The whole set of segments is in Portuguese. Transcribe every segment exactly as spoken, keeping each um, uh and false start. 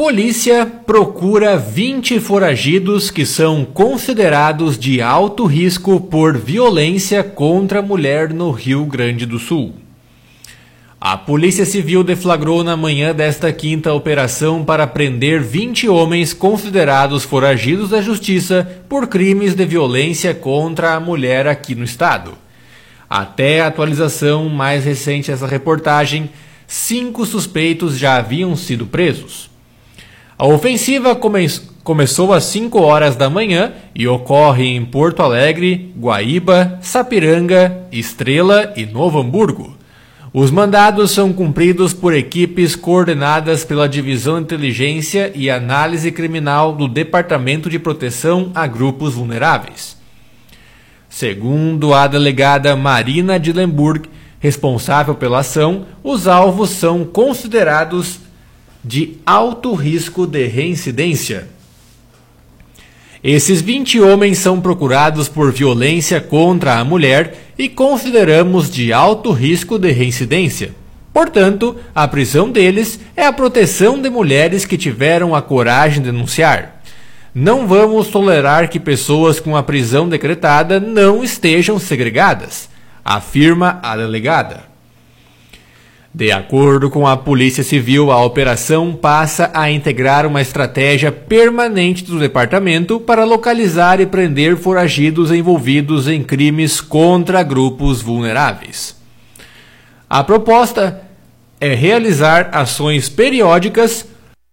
Polícia procura vinte foragidos que são considerados de alto risco por violência contra a mulher no Rio Grande do Sul. A Polícia Civil deflagrou na manhã desta quinta a operação para prender vinte homens considerados foragidos da Justiça por crimes de violência contra a mulher aqui no estado. Até a atualização mais recente dessa reportagem, cinco suspeitos já haviam sido presos. A ofensiva come- começou às cinco horas da manhã e ocorre em Porto Alegre, Guaíba, Sapiranga, Estrela e Novo Hamburgo. Os mandados são cumpridos por equipes coordenadas pela Divisão de Inteligência e Análise Criminal do Departamento de Proteção a Grupos Vulneráveis. Segundo a delegada Marina Dillenburg, responsável pela ação, os alvos são considerados de alto risco de reincidência. Esses vinte homens são procurados por violência contra a mulher e consideramos de alto risco de reincidência. Portanto, a prisão deles é a proteção de mulheres que tiveram a coragem de denunciar. Não vamos tolerar que pessoas com a prisão decretada não estejam segregadas, afirma a delegada. De acordo com a Polícia Civil, a operação passa a integrar uma estratégia permanente do departamento para localizar e prender foragidos envolvidos em crimes contra grupos vulneráveis. A proposta é realizar ações periódicas,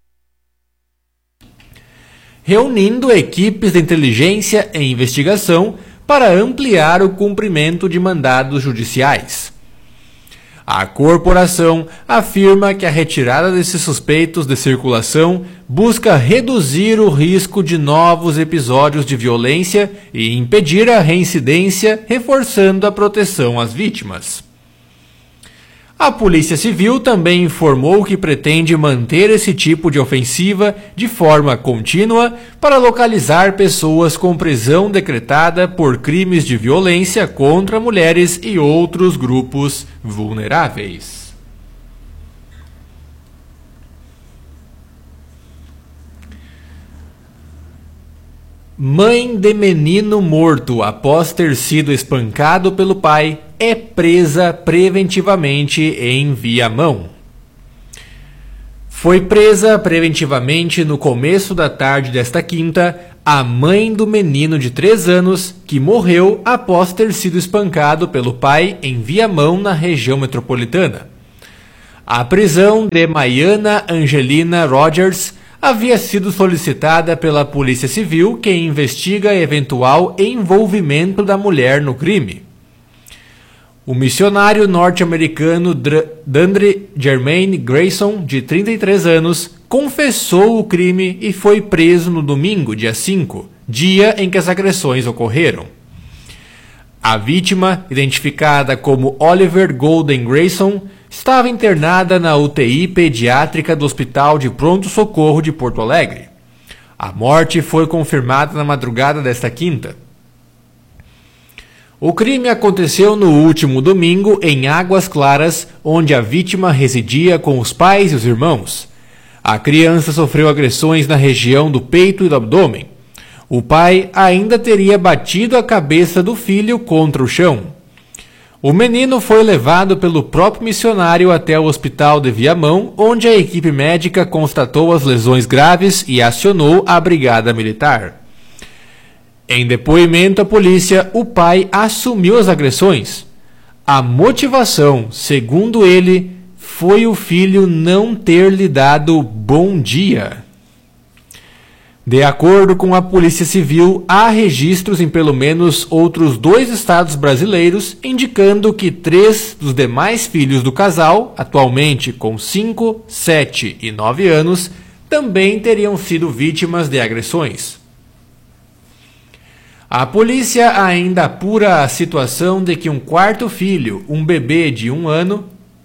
reunindo equipes de inteligência e investigação para ampliar o cumprimento de mandados judiciais. A corporação afirma que a retirada desses suspeitos de circulação busca reduzir o risco de novos episódios de violência e impedir a reincidência, reforçando a proteção às vítimas. A Polícia Civil também informou que pretende manter esse tipo de ofensiva de forma contínua para localizar pessoas com prisão decretada por crimes de violência contra mulheres e outros grupos vulneráveis. Mãe de menino morto após ter sido espancado pelo pai é presa preventivamente em Viamão. Foi presa preventivamente no começo da tarde desta quinta a mãe do menino de três anos que morreu após ter sido espancado pelo pai em Viamão, na região metropolitana. A prisão de Maiana Angelina Rogers havia sido solicitada pela Polícia Civil, que investiga eventual envolvimento da mulher no crime. O missionário norte-americano Dandre Jermaine Grayson, de trinta e três anos, confessou o crime e foi preso no domingo, dia cinco, dia em que as agressões ocorreram. A vítima, identificada como Oliver Golden Grayson, estava internada na U T I pediátrica do Hospital de Pronto-Socorro de Porto Alegre. A morte foi confirmada na madrugada desta quinta. O crime aconteceu no último domingo em Águas Claras, onde a vítima residia com os pais e os irmãos. A criança sofreu agressões na região do peito e do abdômen. O pai ainda teria batido a cabeça do filho contra o chão. O menino foi levado pelo próprio missionário até o hospital de Viamão, onde a equipe médica constatou as lesões graves e acionou a brigada militar. Em depoimento à polícia, o pai assumiu as agressões. A motivação, segundo ele, foi o filho não ter lhe dado bom dia. De acordo com a Polícia Civil, há registros em pelo menos outros dois estados brasileiros, indicando que três dos demais filhos do casal, atualmente com cinco, sete e nove anos, também teriam sido vítimas de agressões. A polícia ainda apura a situação de que um quarto filho, um bebê de um ano,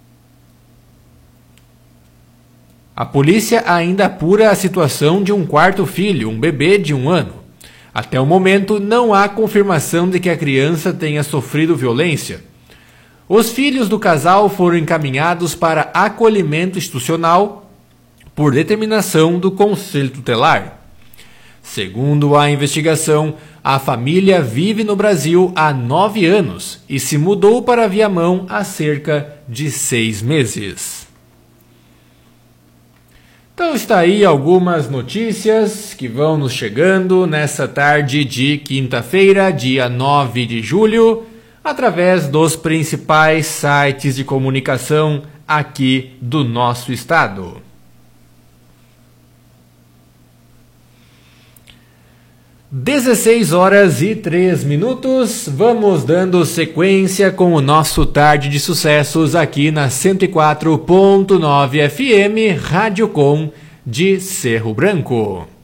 A polícia ainda apura a situação de um quarto filho, um bebê de um ano. Até o momento, não há confirmação de que a criança tenha sofrido violência. Os filhos do casal foram encaminhados para acolhimento institucional por determinação do Conselho Tutelar. Segundo a investigação, a família vive no Brasil há nove anos e se mudou para Viamão há cerca de seis meses. Então está aí algumas notícias que vão nos chegando nessa tarde de quinta-feira, dia nove de julho, através dos principais sites de comunicação aqui do nosso estado. dezesseis horas e três minutos, vamos dando sequência com o nosso Tarde de Sucessos aqui na cento e quatro ponto nove F M, Rádio Com de Cerro Branco.